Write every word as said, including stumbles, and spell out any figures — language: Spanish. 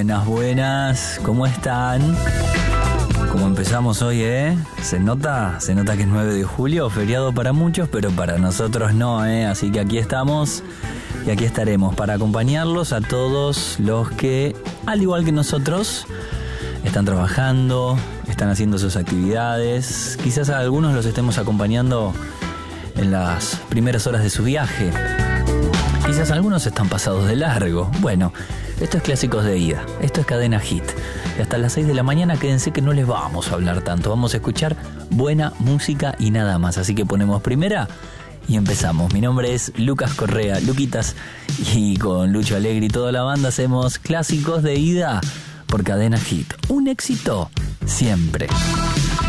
Buenas, buenas, ¿cómo están? ¿Cómo empezamos hoy, eh? ¿Se nota? Se nota que es nueve de julio, feriado para muchos, pero para nosotros no, eh. Así que aquí estamos y aquí estaremos para acompañarlos a todos los que, al igual que nosotros, están trabajando, están haciendo sus actividades. Quizás a algunos los estemos acompañando en las primeras horas de su viaje. Quizás algunos están pasados de largo. Bueno, esto es Clásicos de Ida. Esto es Cadena Hit. Y hasta las seis de la mañana quédense que no les vamos a hablar tanto. Vamos a escuchar buena música y nada más. Así que ponemos primera y empezamos. Mi nombre es Lucas Correa, Luquitas. Y con Lucho Alegre y toda la banda hacemos Clásicos de Ida por Cadena Hit. Un éxito siempre.